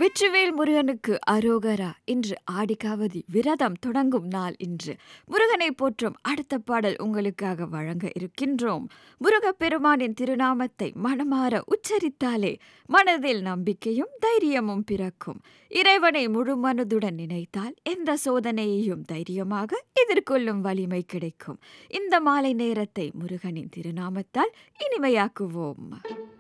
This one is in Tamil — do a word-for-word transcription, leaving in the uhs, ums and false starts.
வெற்றிவேல் முருகனுக்கு அரோகரா. இன்று ஆடிக்காவதி விரதம் தொடங்கும் நாள் இன்று. முருகனை போற்றும் அடுத்த பாடல் உங்களுக்காக வழங்க இருக்கின்றோம். முருகப்பெருமானின் திருநாமத்தை மனமாற உச்சரித்தாலே மனதில் நம்பிக்கையும் தைரியமும் பிறக்கும். இறைவனை முழு மனதுடன் நினைத்தால் எந்த சோதனையையும் தைரியமாக எதிர்கொள்ளும் வலிமை கிடைக்கும். இந்த மாலை நேரத்தை முருகனின் திருநாமத்தால் இனிமையாக்குவோம்.